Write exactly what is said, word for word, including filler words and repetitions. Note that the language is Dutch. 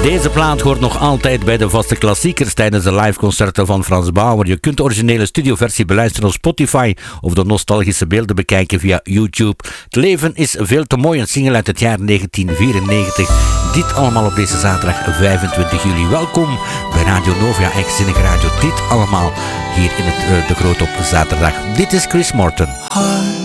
Deze plaat hoort nog altijd bij de vaste klassiekers tijdens de liveconcerten van Frans Bauer. Je kunt de originele studioversie beluisteren op Spotify of de nostalgische beelden bekijken via YouTube. Het leven is veel te mooi, een single uit het jaar negentien vierennegentig. Dit allemaal op deze zaterdag vijfentwintig juli. Welkom bij Radio Nova, eigenzinnige radio. Dit allemaal hier in het uh, De Groot op zaterdag. Dit is Chris Morton.